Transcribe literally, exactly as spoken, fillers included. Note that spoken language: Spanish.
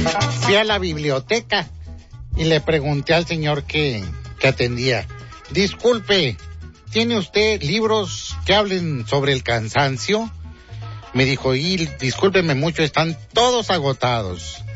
Fui a la biblioteca y le pregunté al señor que, que atendía, disculpe, ¿tiene usted libros que hablen sobre el cansancio? Me dijo, y discúlpeme mucho, están todos agotados.